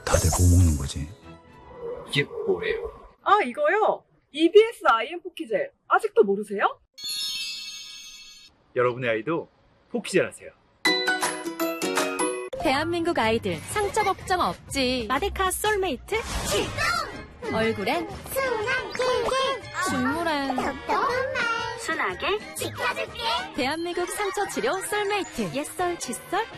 다들 뭐 먹는 거지? 이게 뭐예요? 아, 이거요? EBS IM 포키젤. 아직도 모르세요? 여러분의 아이도 포키젤 하세요. 대한민국 아이들 상처 걱정 없지. 마데카 솔메이트 출동! 얼굴엔 순한 킹킹, 눈물엔 순하게 지켜줄게. 대한민국 상처 치료 솔메이트. 옛썰 칫솔